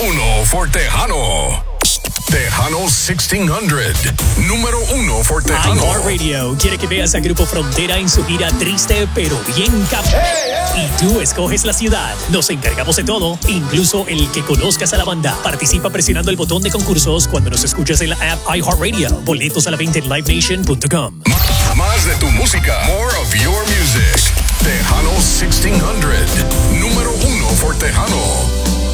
uno for Tejano. Tejano 1600. Número 1 for Tejano. iHeartRadio quiere que veas a Grupo Frontera en su gira triste pero bien Y tú escoges la ciudad. Nos encargamos de todo, incluso el que conozcas a la banda. Participa presionando el botón de concursos cuando nos escuchas en la app iHeartRadio. Boletos a la venta en livenation.com. Más de tu música. More of your music. Tejano 1600. Número 1 for Tejano.